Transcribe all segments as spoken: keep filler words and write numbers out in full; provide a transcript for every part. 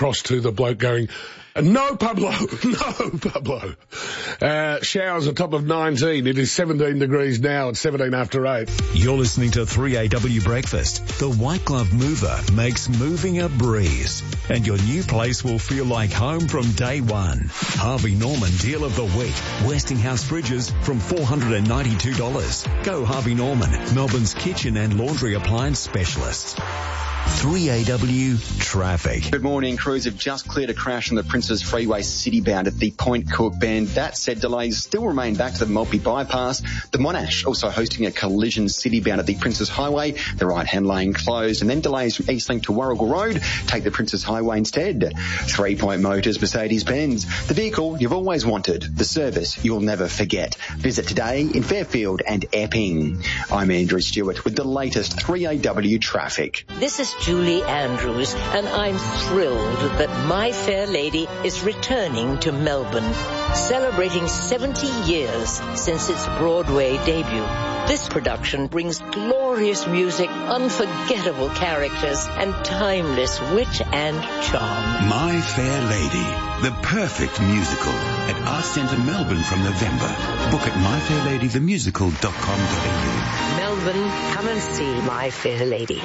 across to the bloke going, no, Pablo, no, Pablo. Uh, showers a top of nineteen. It is seventeen degrees now. It's seventeen after eight. You're listening to three A W Breakfast. The White Glove Mover makes moving a breeze. And your new place will feel like home from day one. Harvey Norman Deal of the Week. Westinghouse fridges from four hundred ninety-two dollars. Go Harvey Norman, Melbourne's kitchen and laundry appliance specialists. three A W Traffic. Good morning. Crews have just cleared a crash on the Princes Freeway city-bound at the Point Cook Bend. That said, delays still remain back to the Maltby bypass. The Monash also hosting a collision city-bound at the Princes Highway. The right-hand lane closed, and then delays from Eastlink to Warrigal Road. Take the Princes Highway instead. Three Point Motors Mercedes-Benz. The vehicle you've always wanted. The service you'll never forget. Visit today in Fairfield and Epping. I'm Andrew Stewart with the latest three A W Traffic. This is Julie Andrews, and I'm thrilled that My Fair Lady is returning to Melbourne, celebrating seventy years since its Broadway debut. This production brings glorious music, unforgettable characters, and timeless wit and charm. My Fair Lady, the perfect musical at Arts Centre Melbourne from November. Book at my fair lady the musical dot com dot a u. Melbourne, come and see My Fair Lady.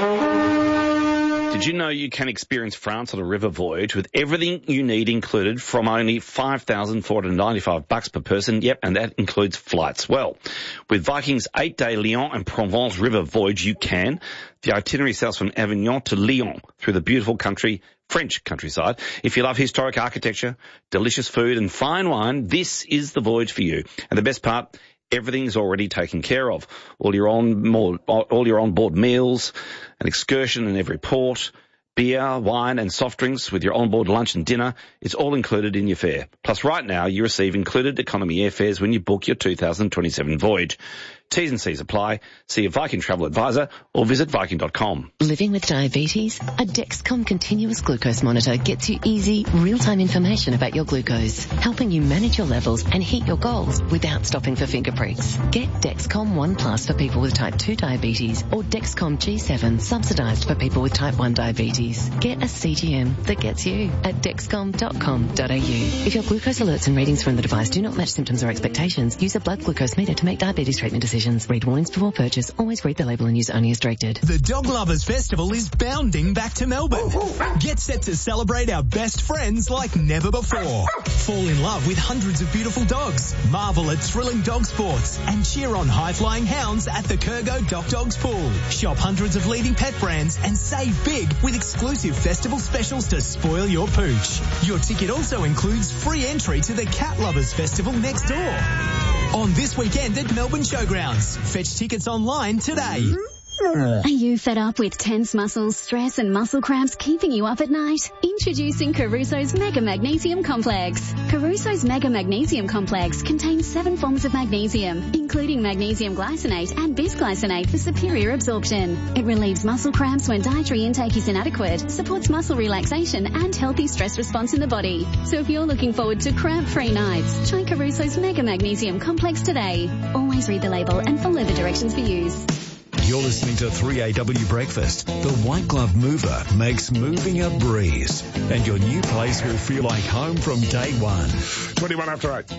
Did you know you can experience France on a river voyage with everything you need included from only five thousand four hundred ninety-five bucks per person? Yep, and that includes flights. Well, with Viking's eight-day Lyon and Provence river voyage, you can. The itinerary sails from Avignon to Lyon through the beautiful country, French countryside. If you love historic architecture, delicious food and fine wine, this is the voyage for you. And the best part, everything's already taken care of. All your on all your on-board meals, an excursion in every port, beer, wine and soft drinks with your on-board lunch and dinner, it's all included in your fare. Plus right now you receive included economy airfares when you book your two thousand twenty-seven voyage. T's and C's apply. See a Viking travel advisor or visit viking dot com. Living with diabetes? A Dexcom continuous glucose monitor gets you easy, real-time information about your glucose, helping you manage your levels and hit your goals without stopping for finger pricks. Get Dexcom One Plus for people with type two diabetes or Dexcom G seven subsidized for people with type one diabetes. Get a C G M that gets you at dexcom dot com dot a u. If your glucose alerts and readings from the device do not match symptoms or expectations, use a blood glucose meter to make diabetes treatment decisions. Read warnings before purchase. Always read the label and use only as directed. The Dog Lovers Festival is bounding back to Melbourne. Get set to celebrate our best friends like never before. Fall in love with hundreds of beautiful dogs. Marvel at thrilling dog sports and cheer on high-flying hounds at the Kurgo Doc Dogs Pool. Shop hundreds of leading pet brands and save big with exclusive festival specials to spoil your pooch. Your ticket also includes free entry to the Cat Lovers Festival next door. On this weekend at Melbourne Showgrounds. Fetch tickets online today. Are you fed up with tense muscles, stress and muscle cramps keeping you up at night? Introducing Caruso's Mega Magnesium Complex. Caruso's Mega Magnesium Complex contains seven forms of magnesium, including magnesium glycinate and bisglycinate for superior absorption. It relieves muscle cramps when dietary intake is inadequate, supports muscle relaxation and healthy stress response in the body. So if you're looking forward to cramp-free nights, try Caruso's Mega Magnesium Complex today. Always read the label and follow the directions for use. You're listening to three A W Breakfast. The White Glove Mover makes moving a breeze. And your new place will feel like home from day one. twenty-one after eight.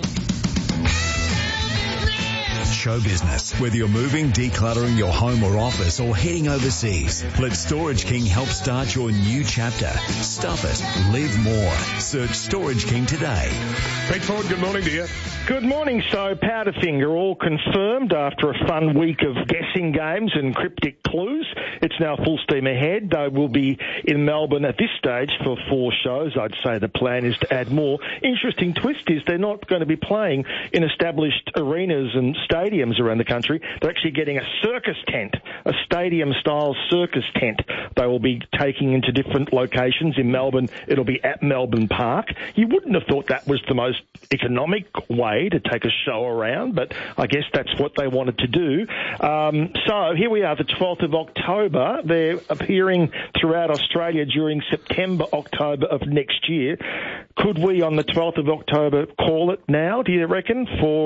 Show business. Whether you're moving, decluttering your home or office, or heading overseas, let Storage King help start your new chapter. Stuff it. Live more. Search Storage King today. Pete Ford, good morning to you. Good morning. So Powderfinger all confirmed after a fun week of guessing games and cryptic clues. It's now full steam ahead. They will be in Melbourne at this stage for four shows. I'd say the plan is to add more. Interesting twist is they're not going to be playing in established arenas and stadiums around the country. They're actually getting a circus tent, a stadium-style circus tent. They will be taking into different locations. In Melbourne, it'll be at Melbourne Park. You wouldn't have thought that was the most economic way to take a show around, but I guess that's what they wanted to do. Um, so here we are, the twelfth of October. They're appearing throughout Australia during September, October of next year. Could we, on the twelfth of October, call it now, do you reckon, for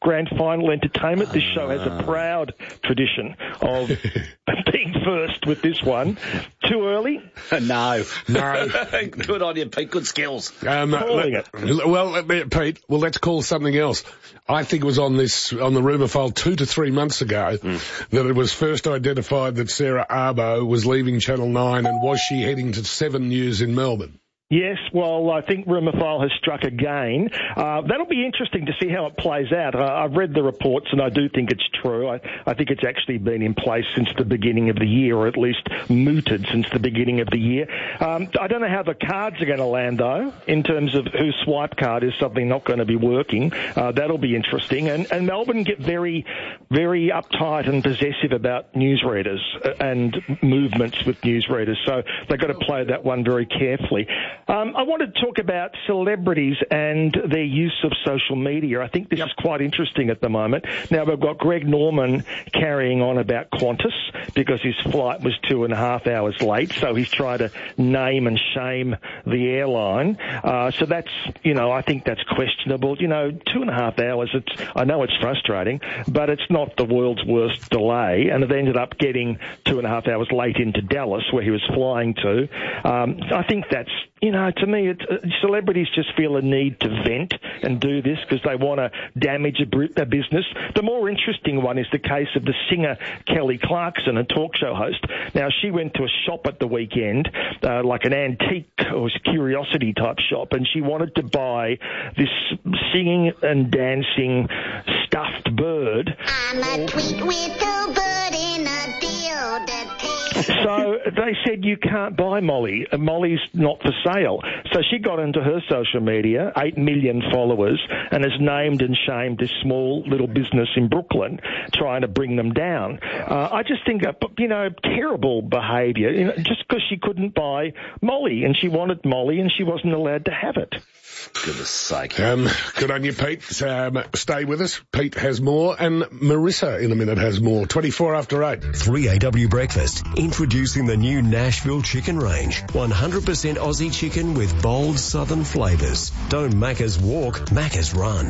grand final entertainment. This show has a proud tradition of being first with this one. Too early? No. No. Good on you, Pete. Good skills. Um, Calling let, it. Well, let me- Pete, well, let's call something else. I think it was on this, on the rumour file two to three months ago mm. that it was first identified that Sarah Arbo was leaving Channel nine, and was she heading to Seven News in Melbourne? Yes, well, I think rumour file has struck again. Uh, that'll be interesting to see how it plays out. Uh, I've read the reports and I do think it's true. I, I think it's actually been in place since the beginning of the year, or at least mooted since the beginning of the year. Um, I don't know how the cards are going to land, though, in terms of whose swipe card is something not going to be working. Uh, that'll be interesting. And, and Melbourne get very, very uptight and possessive about newsreaders and movements with newsreaders, so they've got to play that one very carefully. Um, I want to talk about celebrities and their use of social media. I think this yep. is quite interesting at the moment. Now, we've got Greg Norman carrying on about Qantas because his flight was two and a half hours late, so he's trying to name and shame the airline. Uh, so that's, you know, I think that's questionable. You know, two and a half hours, it's, I know it's frustrating, but it's not the world's worst delay, and it ended up getting two and a half hours late into Dallas, where he was flying to. Um, I think that's, you know, to me, it's, uh, celebrities just feel a need to vent and do this because they want to damage a, br- a business. The more interesting one is the case of the singer Kelly Clarkson, a talk show host. Now, she went to a shop at the weekend, uh, like an antique or curiosity type shop, and she wanted to buy this singing and dancing stuffed bird. I'm a tweet with a bird in a deodorant. So they said you can't buy Molly. Molly's not for sale. So she got into her social media, eight million followers, and has named and shamed this small little business in Brooklyn, trying to bring them down. Uh, I just think, uh, you know, terrible behaviour, you know, just because she couldn't buy Molly, and she wanted Molly, and she wasn't allowed to have it. Goodness sake. Um, good on you, Pete. Um, stay with us. Pete has more, and Marissa in a minute has more. twenty-four after eight. three A W Breakfast, introducing the new Nashville chicken range. one hundred percent Aussie chicken with bold southern flavours. Don't Macca's walk, Macca's run.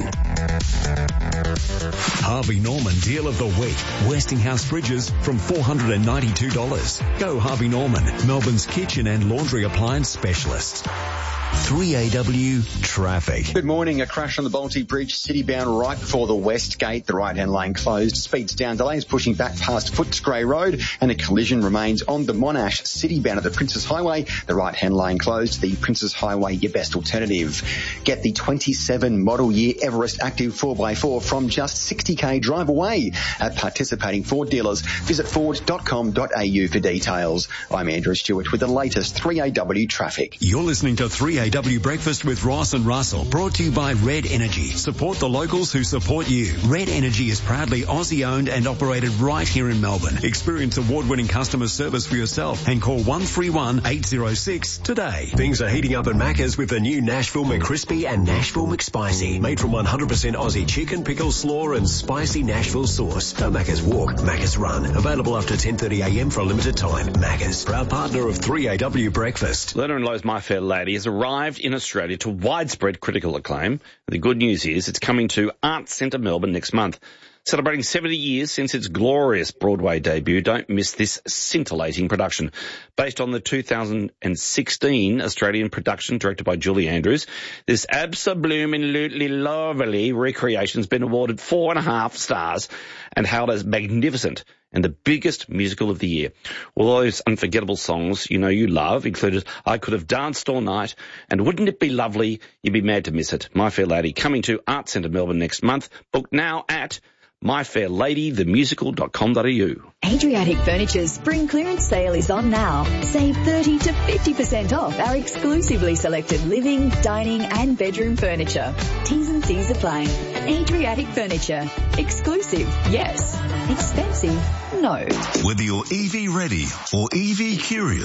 Harvey Norman Deal of the Week. Westinghouse fridges from four hundred ninety-two dollars. Go Harvey Norman, Melbourne's kitchen and laundry appliance specialist. three A W traffic. Good morning. A crash on the Baltic Bridge, city-bound right before the West Gate. The right-hand lane closed. Speeds down. Delays pushing back past Footscray Road, and a collision remains on the Monash, city-bound at the Princes Highway. The right-hand lane closed. The Princes Highway, your best alternative. Get the twenty-seven model year Everest Active four by four from just sixty k drive away at participating Ford dealers. Visit ford dot com dot a u for details. I'm Andrew Stewart with the latest three A W traffic. You're listening to three A W Breakfast with Ross and Russell, brought to you by Red Energy. Support the locals who support you. Red Energy is proudly Aussie owned and operated right here in Melbourne. Experience award-winning customer service for yourself and call one three one, eight oh six today. Things are heating up at Macca's with the new Nashville McCrispy and Nashville McSpicy. Made from one hundred percent Aussie chicken, pickles, slaw and spicy Nashville sauce. Don't Macca's walk, Macca's run. Available after ten thirty a m for a limited time. Macca's, proud partner of three A W Breakfast. Lerner and Lowe's My Fair Lady has arrived in Australia to widespread critical acclaim. The good news is it's coming to Arts Centre Melbourne next month. Celebrating seventy years since its glorious Broadway debut, don't miss this scintillating production. Based on the two thousand sixteen Australian production directed by Julie Andrews, this absolutely lovely recreation has been awarded four and a half stars and hailed as magnificent and the biggest musical of the year. All those unforgettable songs you know you love included I Could Have Danced All Night and Wouldn't It Be Lovely, You'd Be Mad to Miss It. My Fair Lady coming to Arts Centre Melbourne next month. Book now at my fair lady the musical dot com dot a u. Adriatic Furniture's spring clearance sale is on now. Save thirty to fifty percent off our exclusively selected living, dining and bedroom furniture. T's and C's apply. Adriatic Furniture. Exclusive, yes. Expensive, no. Whether you're E V ready or E V curious,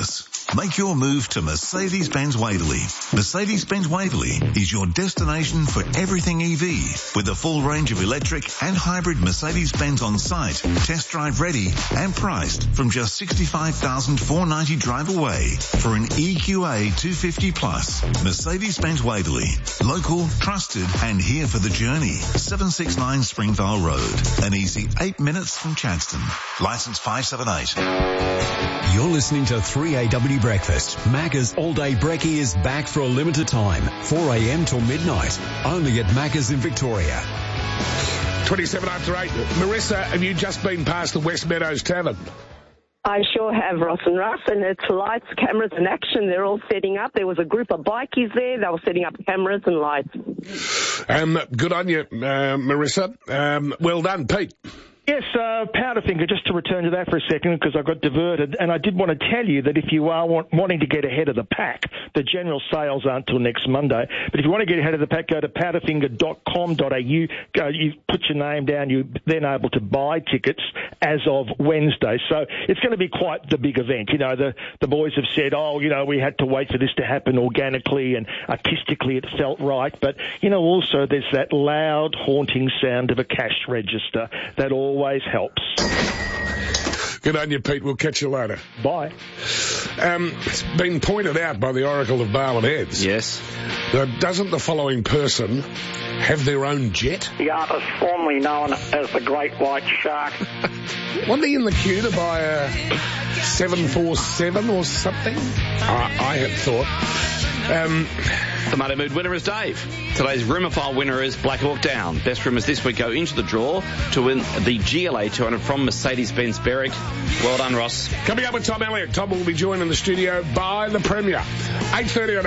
Make your move to Mercedes-Benz Waverley. Mercedes-Benz Waverley is your destination for everything E V, with a full range of electric and hybrid Mercedes-Benz on site, test drive ready and priced from just sixty-five thousand four hundred ninety drive away for an E Q A two fifty plus. Mercedes-Benz Waverley. Local, trusted and here for the journey. seven sixty-nine Springvale Road. An easy eight minutes from Chadstone. Licence five seven eight. You're listening to three A W Breakfast. Macca's All Day Brekkie is back for a limited time, four a.m. till midnight, only at Macca's in Victoria. twenty-seven after eight. Marissa, have you just been past the West Meadows Tavern? I sure have, Ross and Russ, and it's lights, cameras and action. They're all setting up. There was a group of bikies there. They were setting up cameras and lights. Um, good on you, uh, Marissa. Um, well done, Pete. Yes, uh, Powderfinger, just to return to that for a second because I got diverted, and I did want to tell you that if you are want, wanting to get ahead of the pack, the general sales aren't till next Monday, but if you want to get ahead of the pack, go to powderfinger dot com dot a u, go, you put your name down, you're then able to buy tickets as of Wednesday. So it's going to be quite the big event. You know, the, the boys have said, oh, you know, we had to wait for this to happen organically and artistically it felt right, but, you know, also there's that loud, haunting sound of a cash register that all always helps. Good on you, Pete. We'll catch you later. Bye. Um, it's been pointed out by the Oracle of Barwon Heads. Yes. That doesn't the following person have their own jet? The artist formerly known as the Great White Shark. Wasn't he in the queue to buy a seven forty-seven or something? I, I had thought. Um... The Monday Mood winner is Dave. Today's rumour file winner is Black Hawk Down. Best rumours this week go into the draw to win the G L A two hundred from Mercedes-Benz Berwick. Well done, Ross. Coming up with Tom Elliott. Tom will be joined in the studio by the Premier. eight thirty on